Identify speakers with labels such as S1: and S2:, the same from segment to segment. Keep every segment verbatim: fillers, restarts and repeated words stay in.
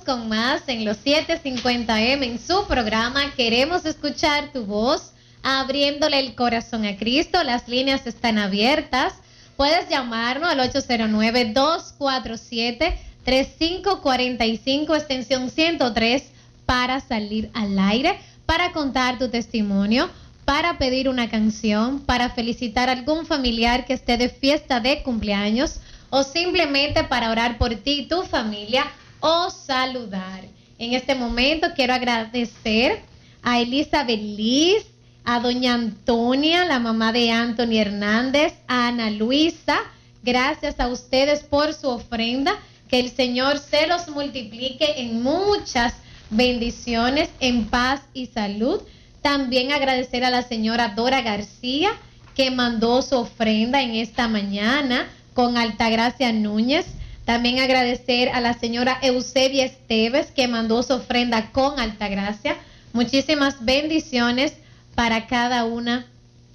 S1: con más en los siete cincuenta eme en su programa Queremos Escuchar Tu Voz, abriéndole el corazón a Cristo. Las líneas están abiertas. Puedes llamarnos al ocho cero nueve, dos cuatro siete, tres cinco cuatro cinco, extensión ciento tres, para salir al aire, para contar tu testimonio, para pedir una canción, para felicitar a algún familiar que esté de fiesta de cumpleaños, o simplemente para orar por ti y tu familia, o saludar. En este momento quiero agradecer a Elizabeth Liz, a doña Antonia, la mamá de Anthony Hernández, a Ana Luisa. Gracias a ustedes por su ofrenda. Que el Señor se los multiplique en muchas bendiciones, en paz y salud. También agradecer a la señora Dora García, que mandó su ofrenda en esta mañana con Altagracia Núñez. También agradecer a la señora Eusebia Esteves, que mandó su ofrenda con Altagracia. Muchísimas bendiciones para cada una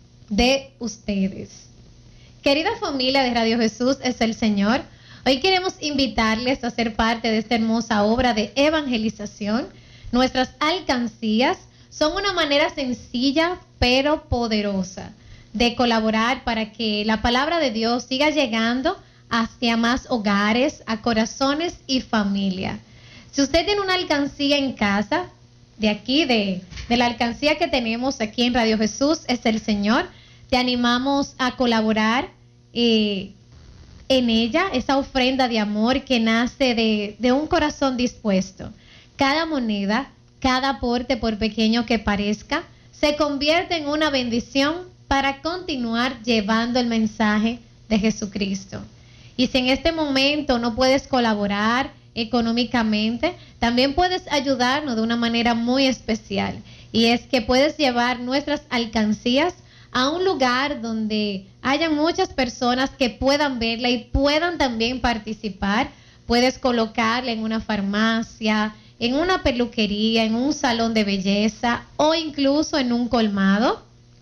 S1: de ustedes. Querida familia de Radio Jesús es el Señor, hoy queremos invitarles a ser parte de esta hermosa obra de evangelización. Nuestras alcancías son una manera sencilla pero poderosa de colaborar para que la palabra de Dios siga llegando hacia más hogares, a corazones y familia. Si usted tiene una alcancía en casa, de aquí, de, de la alcancía que tenemos aquí en Radio Jesús es el Señor, te animamos a colaborar eh, en ella, esa ofrenda de amor que nace de, de un corazón dispuesto. Cada moneda, cada aporte, por pequeño que parezca, se convierte en una bendición para continuar llevando el mensaje de Jesucristo. Y si en este momento no puedes colaborar económicamente, también puedes ayudarnos de una manera muy especial, y es que puedes llevar nuestras alcancías a un lugar donde haya muchas personas que puedan verla y puedan también participar. Puedes colocarla en una farmacia, en una peluquería, en un salón de belleza, o incluso en un colmado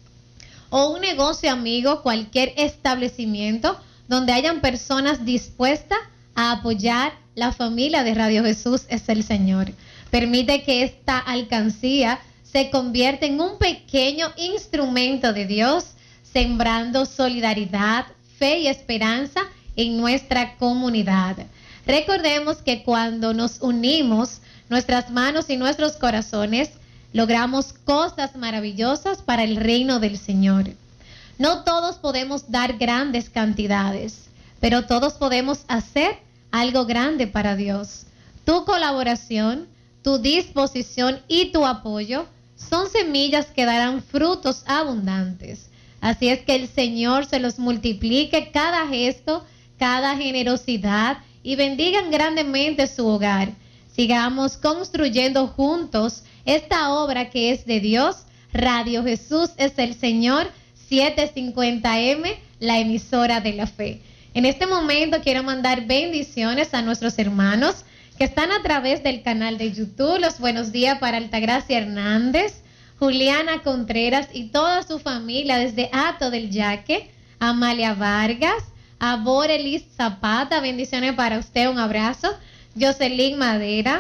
S1: o un negocio amigo, cualquier establecimiento donde hayan personas dispuestas a apoyar la familia de Radio Jesús es el Señor. Permite que esta alcancía se convierta en un pequeño instrumento de Dios, sembrando solidaridad, fe y esperanza en nuestra comunidad. Recordemos que cuando nos unimos nuestras manos y nuestros corazones, logramos cosas maravillosas para el reino del Señor. No todos podemos dar grandes cantidades, pero todos podemos hacer algo grande para Dios. Tu colaboración, tu disposición y tu apoyo son semillas que darán frutos abundantes. Así es que el Señor se los multiplique cada gesto, cada generosidad, y bendigan grandemente su hogar. Sigamos construyendo juntos esta obra que es de Dios. Radio Jesús es el Señor, siete cincuenta eme, la emisora de la fe. En este momento quiero mandar bendiciones a nuestros hermanos que están a través del canal de YouTube. Los buenos días para Altagracia Hernández, Juliana Contreras y toda su familia desde Hato del Yaque, Amalia Vargas, a Borelis Zapata, bendiciones para usted, un abrazo. Jocelyn Madera,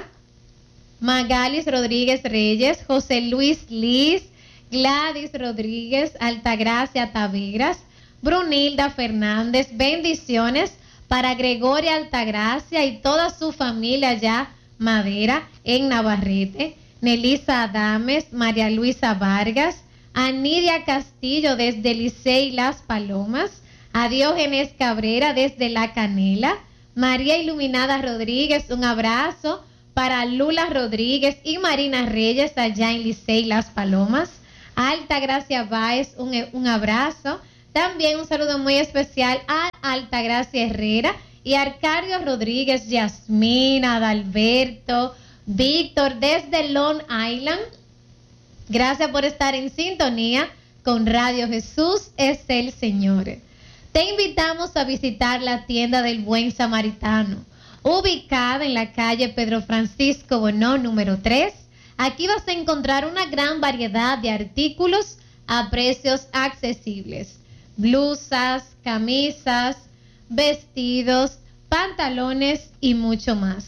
S1: Magalis Rodríguez Reyes, José Luis Liz, Gladys Rodríguez, Altagracia Taveras, Brunilda Fernández, bendiciones para Gregoria Altagracia y toda su familia allá, Madera, en Navarrete, Nelisa Adames, María Luisa Vargas, a Nidia Castillo desde Licey Las Palomas, a Diógenes Cabrera desde La Canela, María Iluminada Rodríguez, un abrazo para Lula Rodríguez y Marina Reyes allá en Licey Las Palomas, a Altagracia Báez, un, un abrazo. También un saludo muy especial a Altagracia Herrera y a Arcadio Rodríguez, Yasmina, Adalberto, Víctor desde Long Island. Gracias por estar en sintonía con Radio Jesús es el Señor. Te invitamos a visitar la tienda del Buen Samaritano, ubicada en la calle Pedro Francisco Bonó, número tres. Aquí vas a encontrar una gran variedad de artículos a precios accesibles. Blusas, camisas, vestidos, pantalones y mucho más.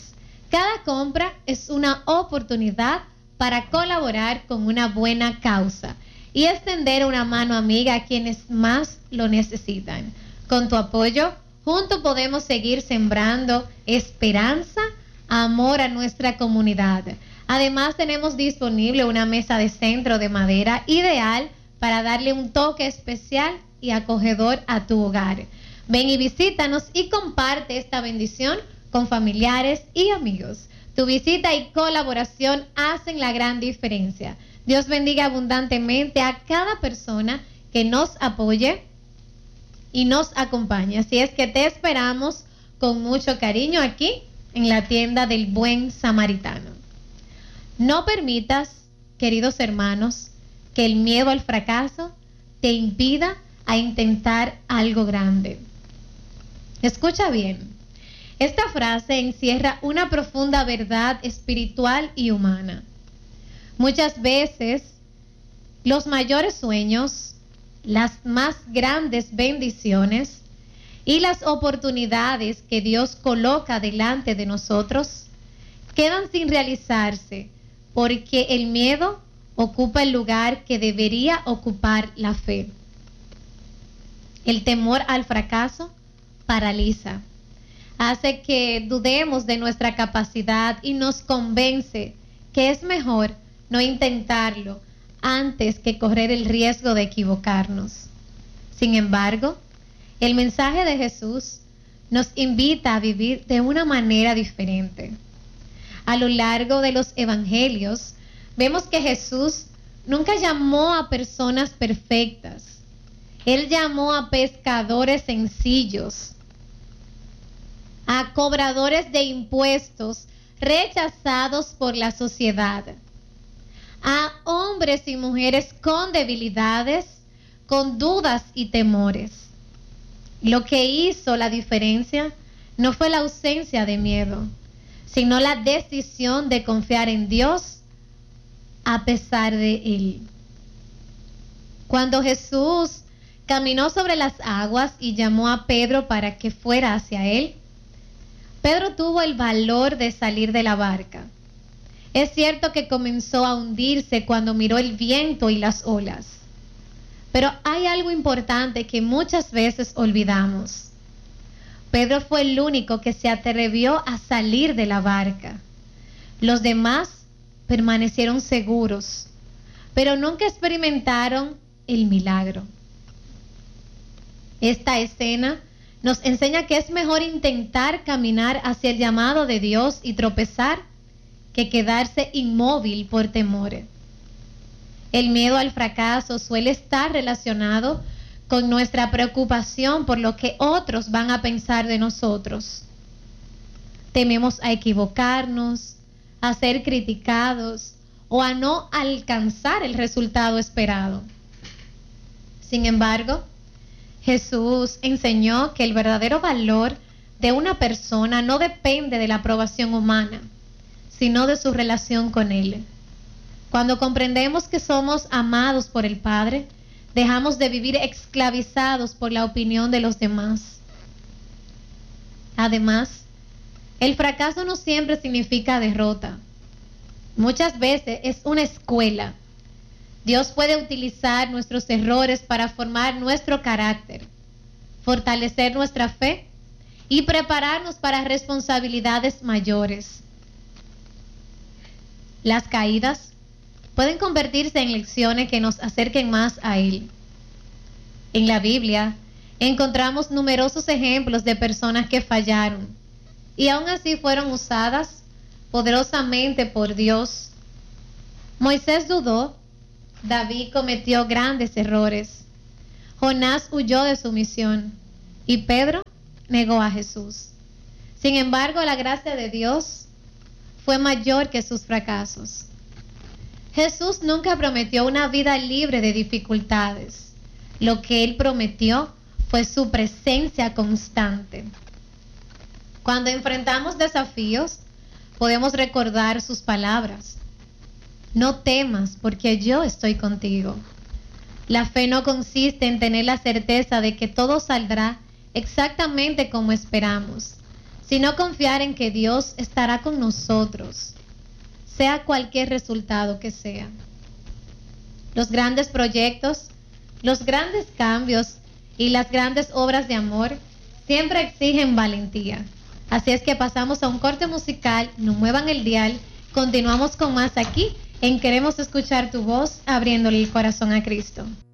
S1: Cada compra es una oportunidad para colaborar con una buena causa y extender una mano amiga a quienes más lo necesitan. Con tu apoyo, juntos podemos seguir sembrando esperanza, amor a nuestra comunidad. Además, tenemos disponible una mesa de centro de madera ideal para darle un toque especial y acogedor a tu hogar. Ven y visítanos y comparte esta bendición con familiares y amigos. Tu visita y colaboración hacen la gran diferencia. Dios bendiga abundantemente a cada persona que nos apoye y nos acompañe. Así es que te esperamos con mucho cariño aquí en la tienda del Buen Samaritano. No permitas, queridos hermanos, que el miedo al fracaso te impida a intentar algo grande. Escucha bien. Esta frase encierra una profunda verdad espiritual y humana. Muchas veces, los mayores sueños, las más grandes bendiciones y las oportunidades que Dios coloca delante de nosotros quedan sin realizarse porque el miedo ocupa el lugar que debería ocupar la fe. El temor al fracaso paraliza, hace que dudemos de nuestra capacidad y nos convence que es mejor no intentarlo antes que correr el riesgo de equivocarnos. Sin embargo, el mensaje de Jesús nos invita a vivir de una manera diferente. A lo largo de los evangelios, vemos que Jesús nunca llamó a personas perfectas. Él llamó a pescadores sencillos, a cobradores de impuestos rechazados por la sociedad, a hombres y mujeres con debilidades, con dudas y temores. Lo que hizo la diferencia no fue la ausencia de miedo, sino la decisión de confiar en Dios a pesar de él. Cuando Jesús caminó sobre las aguas y llamó a Pedro para que fuera hacia él, Pedro tuvo el valor de salir de la barca. Es cierto que comenzó a hundirse cuando miró el viento y las olas, pero hay algo importante que muchas veces olvidamos. Pedro fue el único que se atrevió a salir de la barca. Los demás permanecieron seguros, pero nunca experimentaron el milagro. Esta escena nos enseña que es mejor intentar caminar hacia el llamado de Dios y tropezar que quedarse inmóvil por temor. El miedo al fracaso suele estar relacionado con nuestra preocupación por lo que otros van a pensar de nosotros. Tememos a equivocarnos, a ser criticados o a no alcanzar el resultado esperado. Sin embargo, Jesús enseñó que el verdadero valor de una persona no depende de la aprobación humana, sino de su relación con Él. Cuando comprendemos que somos amados por el Padre, dejamos de vivir esclavizados por la opinión de los demás. Además, el fracaso no siempre significa derrota. Muchas veces es una escuela. Dios puede utilizar nuestros errores para formar nuestro carácter, fortalecer nuestra fe y prepararnos para responsabilidades mayores. Las caídas pueden convertirse en lecciones que nos acerquen más a Él. En la Biblia encontramos numerosos ejemplos de personas que fallaron y aún así fueron usadas poderosamente por Dios. Moisés dudó, David cometió grandes errores, Jonás huyó de su misión y Pedro negó a Jesús. Sin embargo, la gracia de Dios fue mayor que sus fracasos. Jesús nunca prometió una vida libre de dificultades. Lo que Él prometió fue su presencia constante. Cuando enfrentamos desafíos, podemos recordar sus palabras. No temas, porque yo estoy contigo. La fe no consiste en tener la certeza de que todo saldrá exactamente como esperamos, sino confiar en que Dios estará con nosotros, sea cualquier resultado que sea. Los grandes proyectos, los grandes cambios y las grandes obras de amor siempre exigen valentía. Así es que pasamos a un corte musical, no muevan el dial, continuamos con más aquí en Queremos Escuchar Tu Voz, abriéndole el corazón a Cristo.